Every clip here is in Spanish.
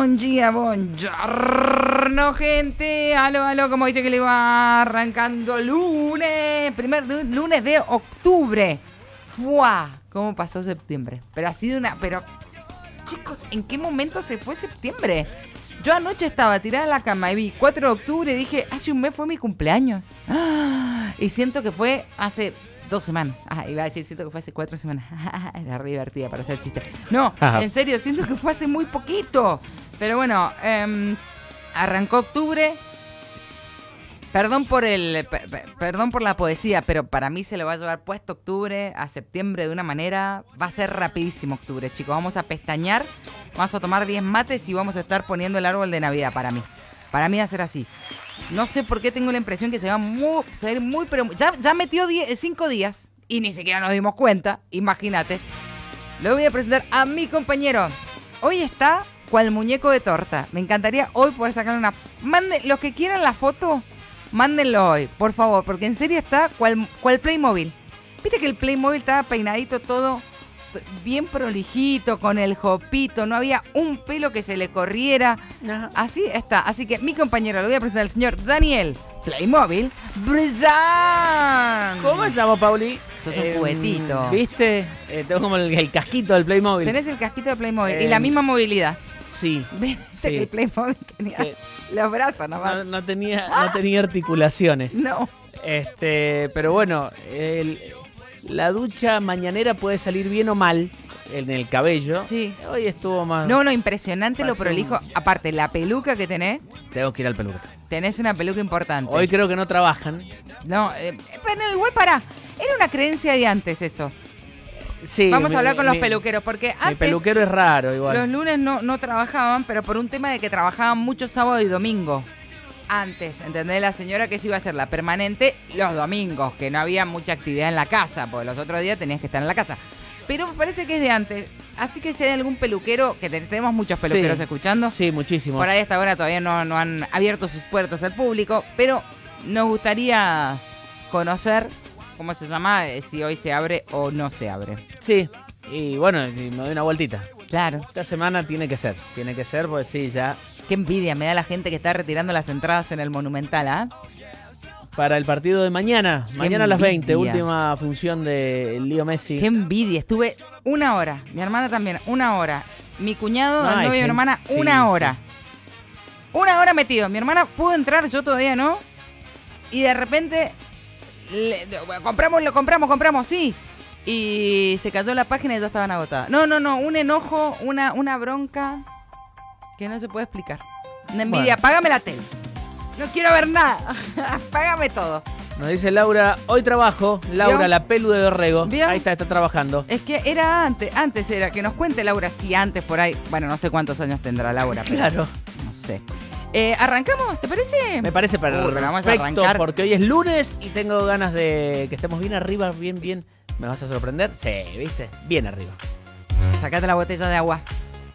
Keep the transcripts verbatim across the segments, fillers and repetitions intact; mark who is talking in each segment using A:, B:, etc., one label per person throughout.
A: Bon día, buongiorno, gente. Aló, aló, como dice que le va arrancando lunes. Primer lunes de octubre. ¡Fua! ¿Cómo pasó septiembre? Pero ha sido una... Pero, chicos, ¿en qué momento se fue septiembre? Yo anoche estaba tirada en la cama y vi cuatro de octubre y dije, hace un mes fue mi cumpleaños. ¡Ah! Y siento que fue hace... Dos semanas. Ah, iba a decir, siento que fue hace cuatro semanas. Era re divertida para hacer chiste. No, en serio, siento que fue hace muy poquito. Pero bueno, eh, arrancó octubre. Perdón por el, per, perdón por la poesía, pero para mí se le va a llevar puesto octubre a septiembre de una manera. Va a ser rapidísimo octubre, chicos. Vamos a pestañear, vamos a tomar diez mates y vamos a estar poniendo el árbol de Navidad para mí. Para mí va a ser así. No sé por qué tengo la impresión que se va muy, se va a ir muy, pero ya, ya metió diez, cinco días y ni siquiera nos dimos cuenta. Imagínate. Le voy a presentar a mi compañero. Hoy está cual muñeco de torta. Me encantaría hoy poder sacar una... Manden, los que quieran la foto, mándenlo hoy, por favor, porque en serio está cual, cual Playmobil. Viste que el Playmobil estaba peinadito todo bien prolijito, con el jopito, no había un pelo que se le corriera. Ajá. Así está. Así que mi compañero, le voy a presentar al señor Daniel Playmobil Brizan.
B: ¿Cómo estamos, Pauli?
A: Sos un eh, juguetito.
B: ¿Viste? Eh, tengo como el, el casquito del Playmobil.
A: Tenés el casquito del Playmobil eh, y la misma movilidad.
B: Sí.
A: ¿Viste
B: sí.
A: que el Playmobil tenía que, los brazos nomás?
B: No, no, tenía, no tenía articulaciones.
A: No.
B: Este, pero bueno, el... La ducha mañanera puede salir bien o mal en el cabello.
A: Sí.
B: Hoy estuvo más...
A: No, no, impresionante lo prolijo. Un... Aparte, la peluca que tenés...
B: Tengo que ir al peluca.
A: Tenés una peluca importante.
B: Hoy creo que no trabajan.
A: No, eh, pero igual para... Era una creencia de antes eso.
B: Sí.
A: Vamos
B: mi,
A: a hablar con
B: mi,
A: los peluqueros, porque antes...
B: Mi peluquero es raro igual.
A: Los lunes no, no trabajaban, pero por un tema de que trabajaban mucho sábado y domingo. Antes, ¿entendés? La señora que se iba a hacer la permanente los domingos, que no había mucha actividad en la casa, porque los otros días tenías que estar en la casa. Pero me parece que es de antes. Así que si hay algún peluquero, que tenemos muchos peluqueros sí, escuchando.
B: Sí, muchísimo.
A: Por ahí hasta ahora todavía no, no han abierto sus puertas al público, pero nos gustaría conocer, ¿cómo se llama? Si hoy se abre o no se abre.
B: Sí, y bueno, me doy una vueltita.
A: Claro.
B: Esta semana tiene que ser, tiene que ser, porque sí, ya...
A: Qué envidia me da la gente que está retirando las entradas en el Monumental, ¿ah? ¿eh?
B: Para el partido de mañana, Qué mañana envidia. A las veinte, última función de Leo Messi.
A: Qué envidia, estuve una hora, mi hermana también, una hora. Mi cuñado, Ay, el novio de mi hermana, sí, una hora. Sí. Una hora metido, mi hermana pudo entrar, yo todavía no. Y de repente, le, compramos, lo compramos, compramos, sí. Y se cayó la página y ya estaban agotadas. No, no, no, un enojo, una, una bronca que no se puede explicar. Una envidia, bueno. Apágame la tele. No quiero ver nada. Apágame todo.
B: Nos dice Laura, hoy trabajo. Laura, ¿Vio? La pelu de Dorrego.
A: ¿Vio?
B: Ahí está, está trabajando.
A: Es que era antes, antes era, que nos cuente Laura si antes por ahí, bueno, no sé cuántos años tendrá Laura. Pero
B: claro.
A: No sé. Eh, ¿Arrancamos? ¿Te parece?
B: Me parece para
A: Uy, vamos a arrancar.
B: Porque hoy es lunes y tengo ganas de que estemos bien arriba, bien, bien. ¿Me vas a sorprender? Sí, ¿viste? Bien arriba.
A: Sacate la botella de agua.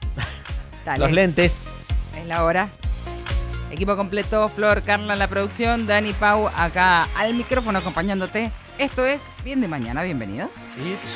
A: Dale.
B: Los lentes.
A: Es la hora. Equipo completo, Flor, Carla en la producción, Dani, Pau acá al micrófono acompañándote. Esto es Bien de Mañana, bienvenidos.
C: It's